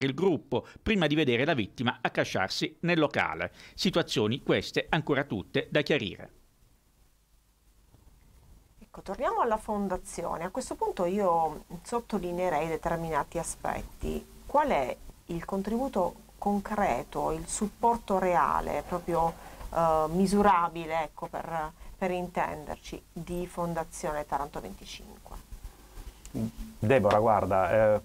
il gruppo prima di vedere la vittima accasciarsi nel locale. Situazioni queste ancora tutte da chiarire. Ecco, torniamo alla fondazione. A questo punto io sottolineerei determinati aspetti. Qual è il contributo concreto, il supporto reale, proprio misurabile, ecco, per intenderci, di Fondazione Taranto 25? Deborah, guarda,